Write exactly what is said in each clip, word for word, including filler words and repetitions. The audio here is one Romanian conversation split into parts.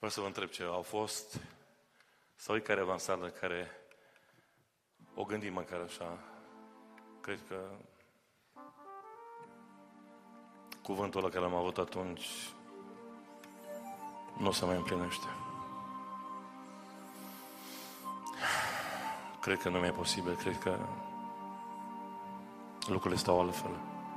Vreau să vă întreb ce au fost, sau e careva în sală care o gândi măcar așa, cred că cuvântul ăla care l-am avut atunci nu se mai împlinește. Cred că nu mai e posibil, cred că lucrurile stau altfel.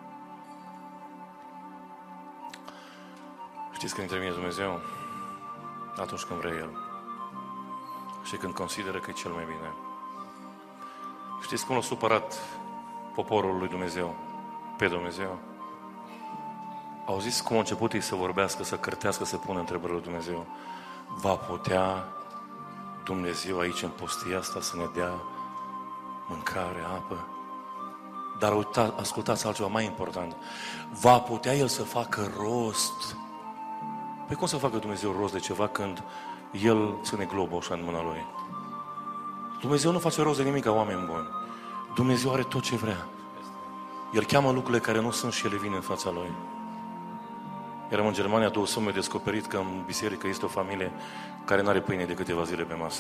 Știți că intervine Dumnezeu atunci când vrea El și când consideră că e cel mai bine. Știți cum l-a supărat poporul lui Dumnezeu pe Dumnezeu? Au zis cum a început ei să vorbească, să cârtească, să pună întrebări lui Dumnezeu. Va putea Dumnezeu aici în pustia asta să ne dea mâncare, apă? Dar uita, ascultați altceva mai important. Va putea El să facă rost? Păi cum să facă Dumnezeu rost de ceva când El ține globul așa în mâna Lui? Dumnezeu nu face rost de nimic ca oameni buni. Dumnezeu are tot ce vrea. El cheamă lucrurile care nu sunt și ele vin în fața Lui. Eram în Germania două săptămâni descoperit că în biserică este o familie care nu are pâine de câteva zile pe masă.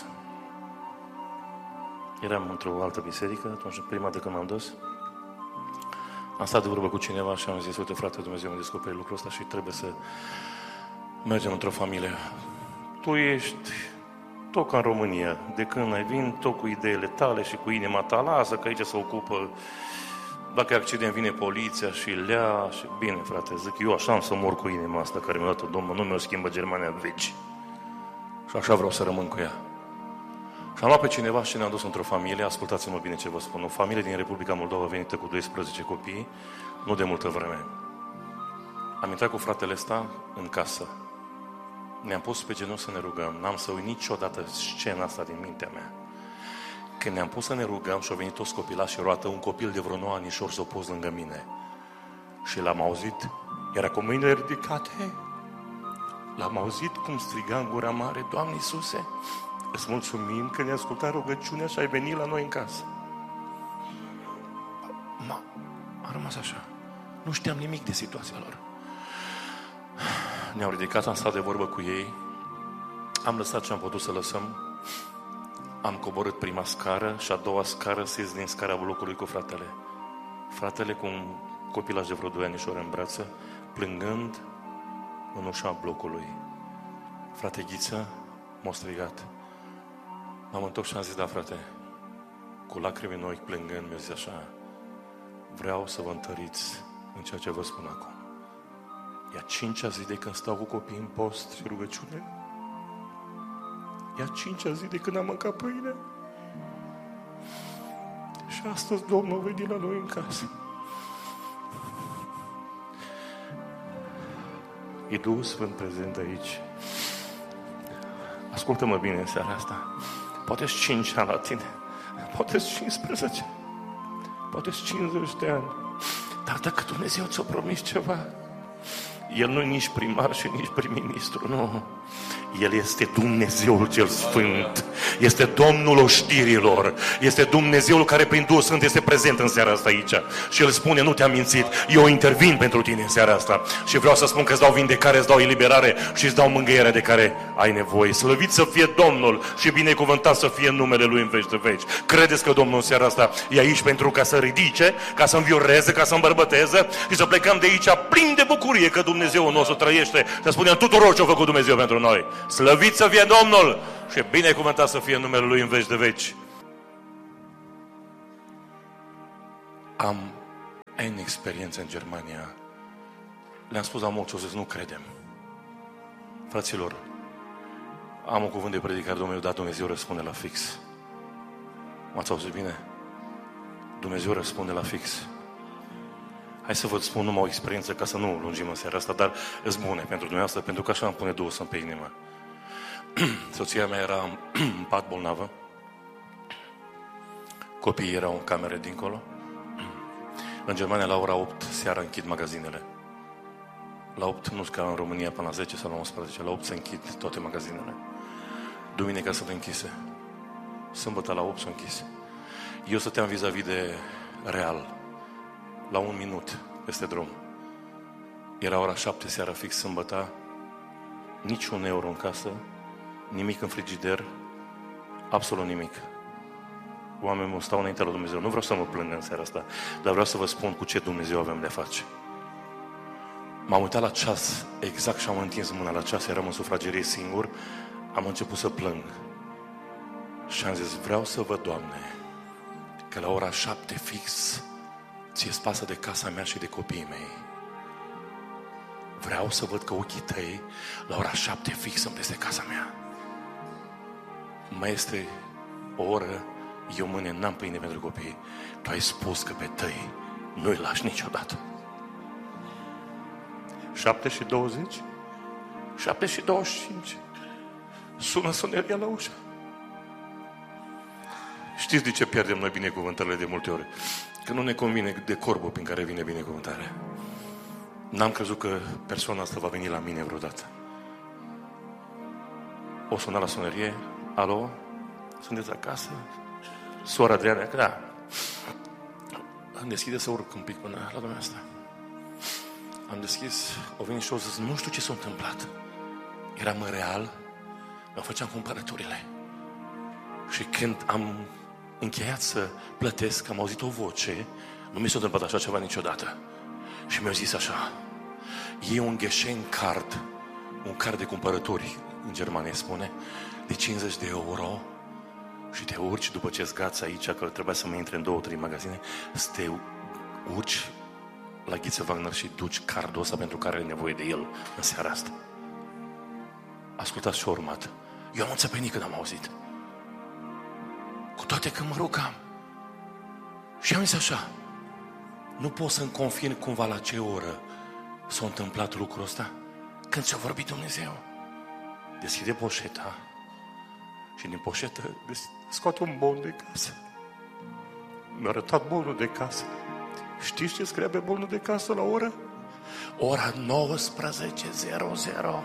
Eram într-o altă biserică, atunci prima dată când m-am dus. Am stat de vorbă cu cineva și am zis, uite frate, Dumnezeu mi-a descoperit lucrul ăsta și trebuie să mergem într-o familie. Tu ești tot ca în România. De când ai vin, tot cu ideile tale și cu inima ta, lasă că aici se ocupă. Dacă e accident, vine poliția și lea și... Bine, frate, zic, eu așa am să mor cu inima asta care mi-a dat Domnul, nu mi-o schimbă Germania în veci. Și așa vreau să rămân cu ea. Și am luat pe cineva și ne-am dus într-o familie, ascultați-mă bine ce vă spun, o familie din Republica Moldova venită cu doisprezece copii, nu de multă vreme. Am intrat cu fratele ăsta în casă. Ne-am pus pe genunchi să ne rugăm. N-am să uit niciodată scena asta din mintea mea. Când ne-am pus să ne rugăm și au venit toți copilași roată, un copil de vreo nouă anișori s-a pus lângă mine. Și l-am auzit, era cu mâinile ridicate. L-am auzit cum striga în gura mare, Doamne Iisuse, îți mulțumim că ne-ai ascultat rugăciunea și ai venit la noi în casă. Ma, a rămas așa. Nu știam nimic de situația lor. Ne-au ridicat, am stat de vorbă cu ei. Am lăsat ce am putut să lăsăm. Am coborât prima scară și a doua scară să ies din scara blocului cu fratele. Fratele cu un copilaj de vreo doi anișori în brață, plângând în ușa blocului. Frate Ghiță m-a strigat. M-am întors și am zis, da frate, cu lacrimi în ochi plângând, mi-a zis așa, vreau să vă întăriți în ceea ce vă spun acum. E a cincea zi de când stau cu copiii în post și rugăciune. E a cincea zi de când am mâncat pâine. Și astăzi Domnul a venit la noi în casă. E Duhul Sfânt prezent aici. Ascultă-mă bine în seara asta. Poate-s cinci ani la tine. Poate-s cincisprezece. Poate-s cincizeci de ani. Dar dacă Dumnezeu ți-a promis ceva, El nu e nici primar și nici prim-ministru, nu. El este Dumnezeul cel Sfânt. Este Domnul oștirilor. Este Dumnezeul care prin Duhul Sfânt este prezent în seara asta aici. Și El spune, nu te-am mințit, eu intervin pentru tine în seara asta. Și vreau să spun că îți dau vindecare, îți dau eliberare și îți dau mângâierea de care ai nevoie. Slăvit să fie Domnul și binecuvântat să fie numele Lui în veci de veci. Credeți că Domnul în seara asta e aici pentru ca să ridice, ca să învioreze, ca să îmbărbăteze și să plecăm de aici plin de bucurie că Dumnezeul nostru trăiește. Să spunem tuturor ce a făcut Dumnezeu pentru noi. Slăvit să fie Domnul și binecuvântat să fie numele Lui în veci de veci. Am N experiență în Germania. Le-am spus la mulți, o zis, nu credem. Fraților, am un cuvânt de predicare, Domnul, dar Dumnezeu răspunde la fix. M-ați auzit bine? Dumnezeu răspunde la fix. Hai să vă spun numai o experiență ca să nu lungim în seara asta, dar îți bune pentru dumneavoastră, pentru că așa îmi pune Duhul Sfânt pe inimă. Soția mea era în pat bolnavă. Copiii erau în camere dincolo. În Germania la ora opt seara închid magazinele. La opt, nu ca în România până la zece sau la unsprezece, la opt se închid toate magazinele. Duminica sunt închise. Sâmbătă la opt sunt închise. Eu stăteam vis-a-vis de Real, la un minut peste drum. Era ora șapte seara fix sâmbătă, nici un euro în casă, nimic în frigider, absolut nimic. Oamenii mă stau înaintea lui Dumnezeu. Nu vreau să mă plâng în seara asta, dar vreau să vă spun cu ce Dumnezeu avem de face. M-am uitat la ceas, exact și am întins mâna la ceas, eram în sufragerie singur, am început să plâng. Și am zis, vreau să văd, Doamne, că la ora șapte fix ție-ți pasă de casa mea și de copiii mei. Vreau să văd că ochii tăi la ora șapte fix sunt peste casa mea. Mai este o oră, eu mâine n-am pâine pentru copii. Tu ai spus că pe tăi nu-i lași niciodată. Șapte și douăzeci? Șapte și douăzeci și cinci. Sună soneria la ușă. Știți de ce pierdem noi binecuvântările de multe ori? Că nu ne convine de corbul prin care vine binecuvântarea. N-am crezut că persoana asta va veni la mine vreodată. O suna la sonerie. Alo? Sunteți acasă? Sora Adriana? Da. Am deschis să urc un pic până la dumneavoastră. Am deschis, o venit și o zis, nu știu ce s-a întâmplat. Eram în real, îmi făceam cumpărăturile. Și când am încheiat să plătesc, am auzit o voce, nu mi s-a întâmplat așa ceva niciodată. Și mi-a zis așa, e un Geschenk card, un card de cumpărături, în Germania spune, de cincizeci de euro și te urci după ce-ți gați aici, că trebuia să mă intre în două, trei magazine, să te urci la Ghiță Wagner și duci cardul ăsta pentru care ai nevoie de el în seara asta. Ascultați ce-a urmat. Eu am înțepenit când am auzit. Cu toate că mă rugam. Și am zis așa, nu pot să-mi confirm cumva la ce oră s-a întâmplat lucrul ăsta? Când ți-a vorbit Dumnezeu. Deschide poșeta și din poșetă scoate un bon de casă. Mi-a arătat bonul de casă. Știți ce scria pe bonul de casă la oră? Ora nouăsprezece zero zero.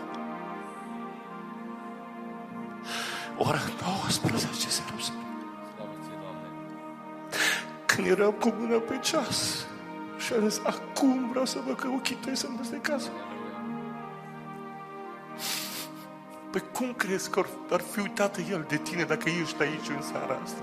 Ora nouăsprezece zero zero. Când eram cu mâna pe ceas și am zis, acum vreau să văd că ochii tăi sunt peste casă. Păi cum crezi că ar fi uitat El de tine dacă ești aici în seara asta?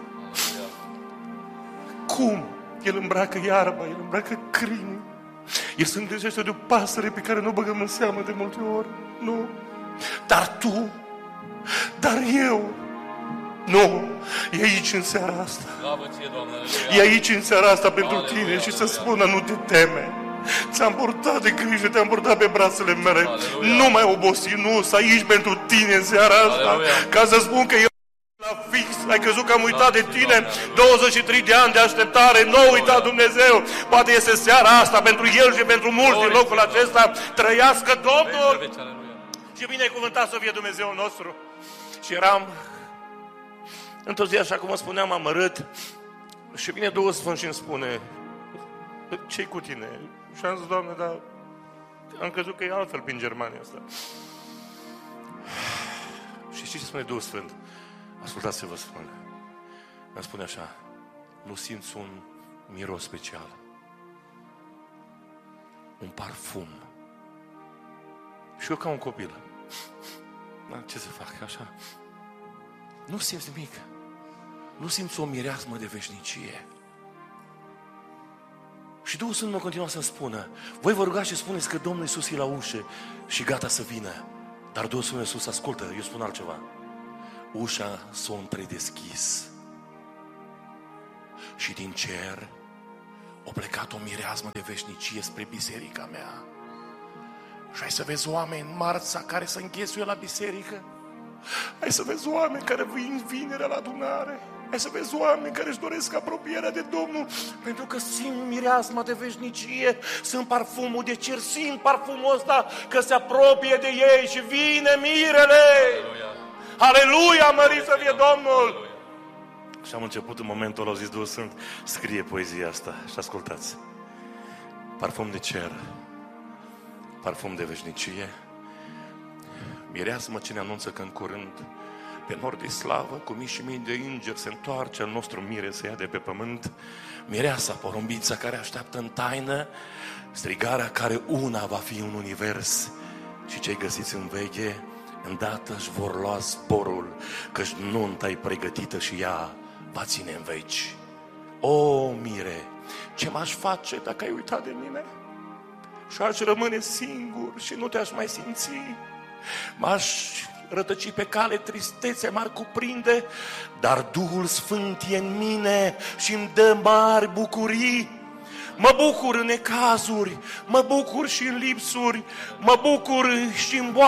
Cum? El îmbracă iarba, El îmbracă crini. El se îngrijește de o pasăre pe care nu o băgăm în seamă de multe ori. Nu. Dar tu, dar eu, nu. E aici în seara asta. E aici în seara asta pentru Aleluia, tine și să spună, nu te teme. Ți-am purtat de grijă, te-am purtat pe brațele mele. Aleluia. Nu mai obosi, nu, să aici pentru tine în seara asta. Aleluia. Ca să spun că eu la fix, ai crezut că am uitat de tine, douăzeci și trei de ani de așteptare, nu a uitat Dumnezeu. Poate este seara asta pentru El și pentru mulți din locul acesta. Trăiască Domnul! Și binecuvântat să fie Dumnezeu nostru. Și eram într-o zi, așa cum vă spuneam, amărât și vine Duhul Sfânt și îmi spune, ce-i cu tine? Și am zis, Doamne, dar am crezut că e altfel prin Germania asta. Și știți ce spune Duhul Sfânt? Ascultați ce vă spun. Îmi spune așa, nu simți un miros special, un parfum. Și eu ca un copil, ce să fac așa? Nu simți nimic. Nu simți o mireasmă de veșnicie. Și Duhul Sfânt mă continua să-mi spună, voi vă rugați și spuneți că Domnul Iisus e la ușă și gata să vină. Dar Duhul Sfânt Iisus, ascultă, eu spun altceva. Ușa s-a întredeschis și din cer a plecat o mireasmă de veșnicie spre biserica mea. Și hai să vezi oameni marța care se înghesuie la biserică. Hai să vezi oameni care vin vinerea la adunare. Hai să vezi oameni care își doresc apropierea de Domnul, pentru că simt mireasma de veșnicie, sunt parfumul de cer, simt parfumul ăsta că se apropie de ei și vine mirele. Aleluia, mărit să fie Domnul! Aleluia. Și am început în momentul ăla, au zis Duhul Sfânt, scrie poezia asta și ascultați. Parfum de cer, parfum de veșnicie, mireasmă ce ne anunță că în curând pe nor de slavă, cu mii și mii de îngeri se întoarce al nostru mire să ia de pe pământ. Mireasa, porumbița care așteaptă în taină, strigarea care una va fi un univers și cei găsiți în veche îndată își vor lua zborul, căci nunta-i pregătită și ea va ține în veci. O, mire, ce m-aș face dacă ai uitat de mine? Și aș rămâne singur și nu te-aș mai simți. M-aș rătăci pe cale, tristețe m-ar cuprinde, dar Duhul Sfânt e în mine și îmi dă mari bucurii. Mă bucur în necazuri, mă bucur și în lipsuri, mă bucur și în boală.